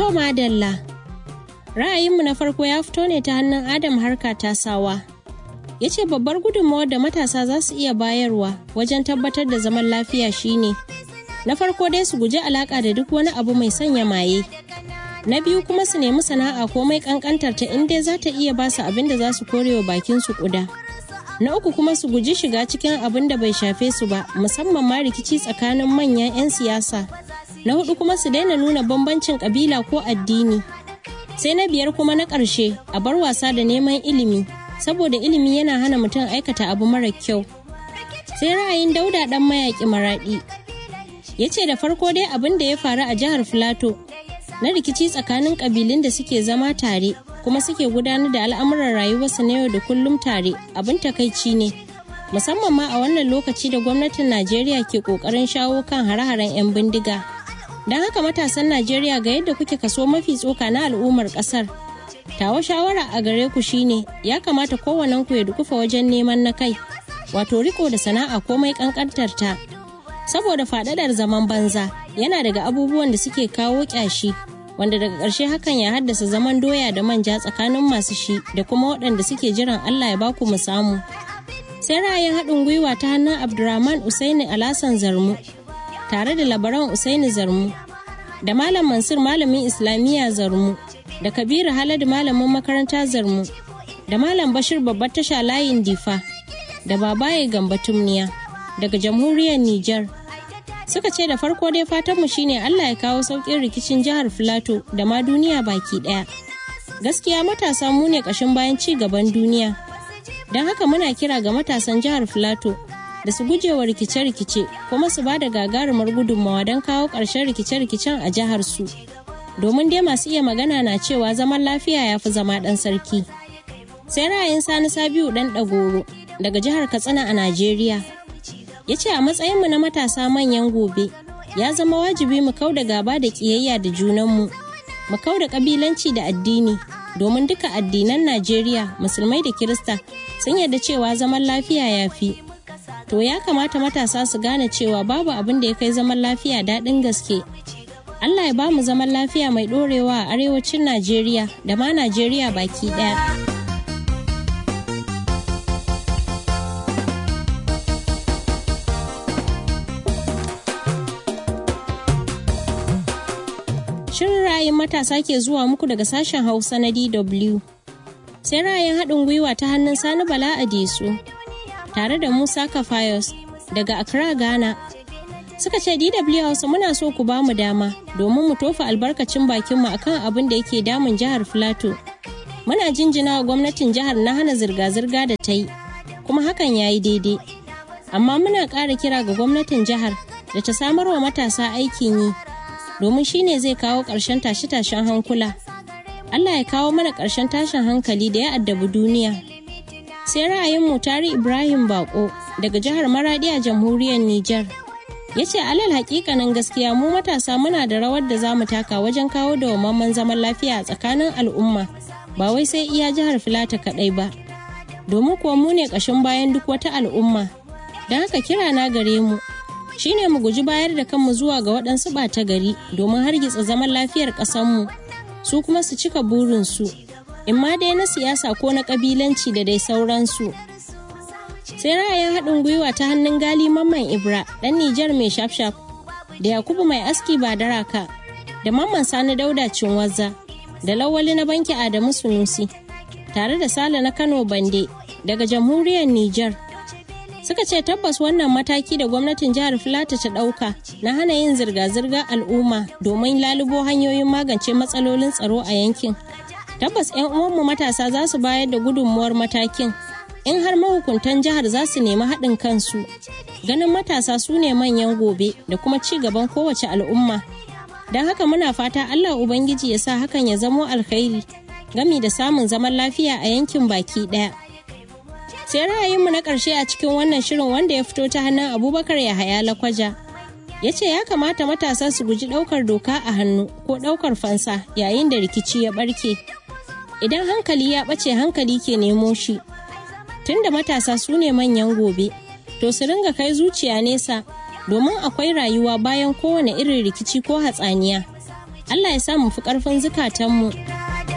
To madalla. Ra'ayinmu na farko ya fito ne ta hannun Adam Harka Tasawa. Ya ce babbar gudunmawar da matasa za su iya bayarwa wajen tabbatar da zaman lafiya shine na farko dai su guji alaƙa da duk wani abu mai sanya maye. Na biyu kuma su nemi sana'a komai ƙanƙantar ta inda za ta iya ba su abin da za su korewa bakin su ƙuda. Na uku kuma su guji shiga cikin abin da bai shafe su ba, musamman ma rikici tsakanin manyan 'yan siyasa. Na hudu kuma su daina nuna bambancin ƙabila ko addini. Sai na biyar kuma na ƙarshe a bar wasa da neman ilimi, saboda ilimi yana hana mutum aikata abu mara kyau. Sai ra'ayin Dauda ɗan mayaƙi Maraɗi. Ya ce da farko dai abin da ya faru a jihar Filato na rikici tsakanin ƙabilun da suke zama tare kuma suke gudanar da al'amuran rayuwarsu na yau da kullum tare abin takaici ne, musamman ma a wannan lokaci da gwamnatin Najeriya ke ƙoƙarin shawo kan hare-haren 'yan bindiga. Don haka matasan Najeriya ga yadda kuke kaso mafi tsoka na al'ummar ƙasar. Tawa shawara a gare ku shine ya kamata kowannen ku ya dukufa wajen neman na kai, wato riko da sana'a komai ƙanƙantar ta. Saboda faɗaɗar zaman banza yana daga abubuwan da suke kawo ƙyashi, wanda daga ƙarshe hakan ya haddasa zaman doya da manja tsakanin masu shi da kuma waɗanda suke jiran Allah ya baku mu samu. Sai ra'ayin haɗin gwiwa ta hannun Abdurrahman Usaini Alasan Zarmu tare da Labaran Usaini Zarmu da Malam Mansur malamin Islamiyya Zarmu da Kabiru Haladu malamin makaranta Zarmu da Malam Bashir babbar tasha layin Difa da Babaye Gamba Tumniya daga jamhuriyar Nijar. Suka ce da farko dai fatanmu shine Allah ya kawo sauƙin rikicin jihar Filato da ma duniya baki ɗaya. Gaskiya matasa mu ne ƙashin bayan ci gaban duniya. Don haka muna kira ga matasan jihar Filato da su gujewa rikice-rikice kuma su ba da gagarumar gudunmawa don kawo ƙarshen rikice-rikicen a jihar su. Domin dai masu iya magana na cewa zaman lafiya ya fi zama ɗan sarki. Sai ra'ayin Sani Sabiu ɗan Ɗagoro daga jihar Katsina a Najeriya. Ya ce a matsayinmu na matasa manyan gobe, ya zama wajibi mu kau da gaba da ƙiyayya da junanmu, mu kau da ƙabilanci da addini, domin duka addinan Najeriya, musulmai da Kirista, sun yarda cewa zaman lafiya ya fi. To ya kamata matasa su gane cewa babu abin da ya kai zaman lafiya daɗin gaske. Allah ya ba mu zaman lafiya mai ɗorewa a arewacin Najeriya da ma Najeriya baki ɗaya. Shirin ra'ayin matasa ke zuwa muku daga sashen Hausa na DW. Sai ra'ayin haɗin gwiwa ta hannun Sani Bala Adesu tare da Musa Kafayos daga Accra, Ghana. Suka ce DW Hausa muna so ku ba mu dama domin mu tofa albarkacin bakinmu akan abin da yake damun jihar Filato. Muna jinjina wa gwamnatin jihar na hana zirga-zirga da ta yi, kuma hakan ya yi daidai. Amma muna ƙara kira ga gwamnatin jihar da ta samar wa matasa aikin yi, domin shi ne zai kawo ƙarshen tashe-tashen hankula. Allah ya kawo mana ƙarshen tashin hankali da ya addabi duniya. Sai ra'ayin Mutari Ibrahim Bako daga jihar Maradi a jamhuriyar Nijar. Ya ce alal haƙiƙanin gaskiya mu matasa muna da rawar da za mu taka wajen kawo dawwammamen zaman lafiya a tsakanin al'umma, ba wai sai iya jihar Filato kaɗai ba. Domin kuwa mu ne ƙashin bayan duk wata al'umma. Don haka kira na gare mu shine mu guji bayar da kanmu zuwa ga waɗansu ɓata gari domin hargitsa zaman lafiyar ƙasarmu, su kuma su cika burinsu, in ma dai na siyasa ko na ƙabilanci da dai sauransu. Sai ra'ayin haɗin gwiwa ta hannun Gali Mamman Ibra ɗan Nijar mai shafshaf da Yakubu mai aski ba daraka da Mamman Sani Dauda Cinwazza da Lawali na banki Adamu Sunusi tare da Sale na Kano Bande daga jamhuriyar Nijar. Suka ce tabbas wannan mataki da gwamnatin jihar Filato ta ɗauka na hana yin zirga-zirga al'umma domin lalubo hanyoyin magance matsalolin tsaro a yankin. Tabbas 'yan uwanmu matasa za su bayar da gudunmuwar matakin in har mahukuntan jihar za su nemi haɗin kansu. Ganin matasa su ne manyan gobe da kuma ci gaban kowace al'umma. Don haka muna fata Allah Ubangiji ya sa hakan ya zamo alkhairi gami da samun zaman lafiya a yankin baki ɗaya. Sai ra'ayinmu na ƙarshe a cikin wannan shirin wanda ya fito ta hannun Abubakar Yahaya Lakwaja. Ya ce ya kamata matasa su guji ɗaukar doka a hannu ko ɗaukar fansa yayin da rikici ya ɓarke. Idan hankali ya ɓace hankali ke nemo shi. Tunda matasa su ne manyan gobe, to su ringa kai zuciya nesa domin akwai rayuwa bayan kowane irin rikici ko hatsaniya. Allah ya sa mu fi ƙarfin zukatanmu.